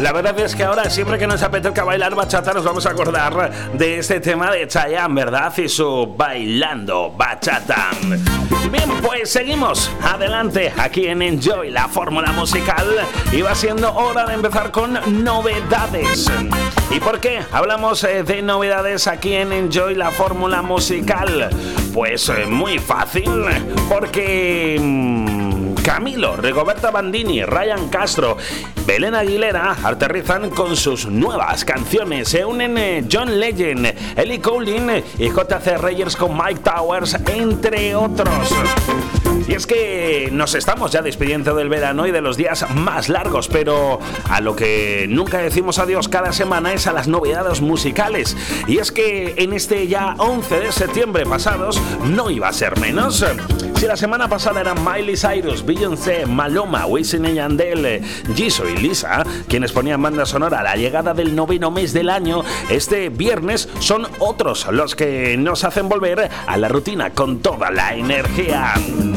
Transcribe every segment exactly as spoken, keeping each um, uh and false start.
La verdad es que ahora siempre que nos apetezca bailar bachata nos vamos a acordar de este tema de Chayanne, ¿verdad? Y su Bailando Bachata. Bien, pues seguimos adelante aquí en Enjoy, la fórmula musical, y va siendo hora de empezar con novedades. ¿Y por qué hablamos eh, de novedades aquí en Enjoy, la fórmula musical? Pues eh, muy fácil, porque mmm, Camilo, Rigoberta Bandini, Ryan Castro, Belén Aguilera aterrizan con sus nuevas canciones. Se unen eh, John Legend, Ellie Goulding y J C Reyes con Mike Towers, entre otros. Y es que nos estamos ya despidiendo del verano y de los días más largos, pero a lo que nunca decimos adiós cada semana es a las novedades musicales. Y es que en este ya once de septiembre pasados no iba a ser menos. Si la semana pasada eran Miley Cyrus, Beyoncé, Maluma, Wisin y Yandel, Jisoo y Lisa quienes ponían banda sonora a la llegada del noveno mes del año, este viernes son otros los que nos hacen volver a la rutina con toda la energía.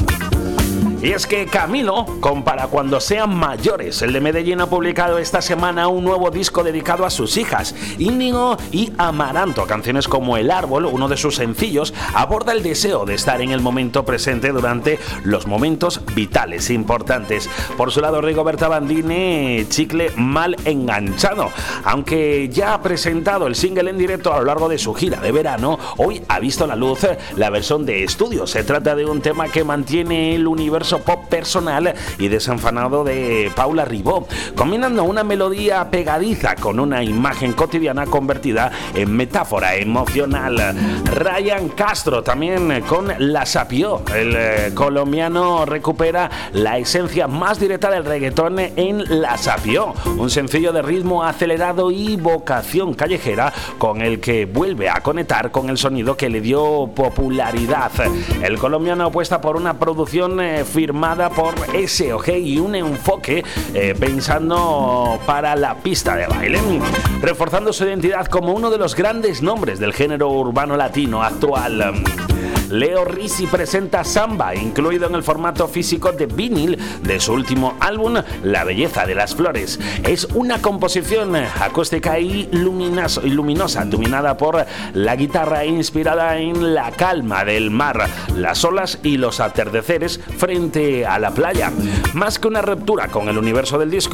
Y es que Camilo, con Para Cuando Sean Mayores, el de Medellín, ha publicado esta semana un nuevo disco dedicado a sus hijas, Íñigo y Amaranto. Canciones como El Árbol, uno de sus sencillos, aborda el deseo de estar en el momento presente durante los momentos vitales importantes. Por su lado, Rigoberta Bandini, Chicle Mal Enganchado. Aunque ya ha presentado el single en directo a lo largo de su gira de verano, hoy ha visto la luz la versión de estudio. Se trata de un tema que mantiene el universo pop personal y desenfanado de Paula Ribó, combinando una melodía pegadiza con una imagen cotidiana convertida en metáfora emocional. Ryan Castro también con La Sapió. El eh, colombiano recupera la esencia más directa del reggaetón en La Sapió, un sencillo de ritmo acelerado y vocación callejera con el que vuelve a conectar con el sonido que le dio popularidad. El colombiano apuesta por una producción eh, firmada por S O G y un enfoque eh, pensando para la pista de baile, reforzando su identidad como uno de los grandes nombres del género urbano latino actual. Leo Rizzi presenta Samba, incluido en el formato físico de vinil de su último álbum, La Belleza de las Flores. Es una composición acústica y luminosa, luminosa, dominada por la guitarra, inspirada en la calma del mar, las olas y los atardeceres frente a la playa. Más que una ruptura con el universo del disco,